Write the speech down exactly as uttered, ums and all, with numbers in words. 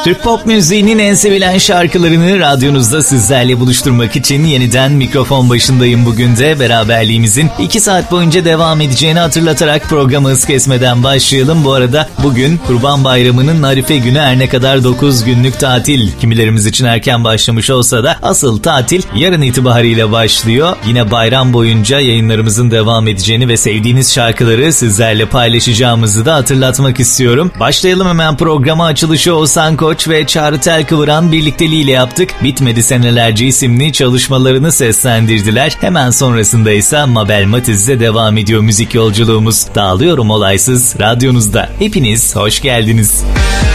Türk pop müziğinin en sevilen şarkılarını radyonuzda sizlerle buluşturmak için yeniden mikrofon başındayım bugün de. Beraberliğimizin iki saat boyunca devam edeceğini hatırlatarak programı hız kesmeden başlayalım. Bu arada bugün Kurban Bayramı'nın Arife günü, her ne kadar dokuz günlük tatil kimilerimiz için erken başlamış olsa da asıl tatil yarın itibariyle başlıyor. Yine bayram boyunca yayınlarımızın devam edeceğini ve sevdiğiniz şarkıları sizlerle paylaşacağımızı da hatırlatmak istiyorum. Başlayalım hemen programa. Açılışı Oğuzhan Koç ve Çağrı Telkıvıran birlikteliğiyle yaptık. Bitmedi Senelerce isimli çalışmalarını seslendirdiler. Hemen sonrasında ise Mabel Matiz'le devam ediyor müzik yolculuğumuz. Dağılıyorum olaysız radyonuzda. Hepiniz hoş geldiniz.